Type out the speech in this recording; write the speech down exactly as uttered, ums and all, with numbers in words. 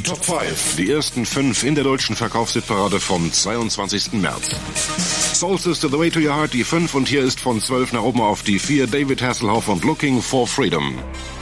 Top fünf. Die ersten fünf in der deutschen Verkaufshitparade vom zweiundzwanzigsten März. Solstice to the Way to Your Heart, die fünf, und hier ist von zwölf nach oben auf die vier David Hasselhoff und Looking for Freedom.